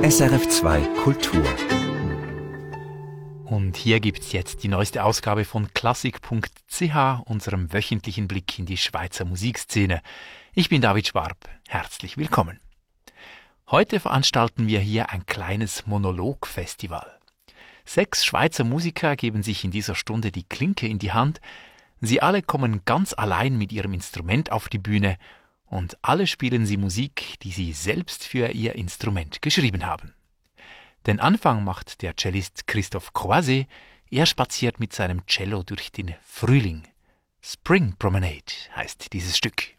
SRF2 Kultur. Und hier gibt's jetzt die neueste Ausgabe von klassik.ch, unserem wöchentlichen Blick in die Schweizer Musikszene. Ich bin David Schwarb. Herzlich willkommen. Heute veranstalten wir hier ein kleines Monologfestival. 6 Schweizer Musiker geben sich in dieser Stunde die Klinke in die Hand. Sie alle kommen ganz allein mit ihrem Instrument auf die Bühne und alle spielen sie Musik, die sie selbst für ihr Instrument geschrieben haben. Den Anfang macht der Cellist Christophe Croiset. Er spaziert mit seinem Cello durch den Frühling. Spring Promenade heißt dieses Stück.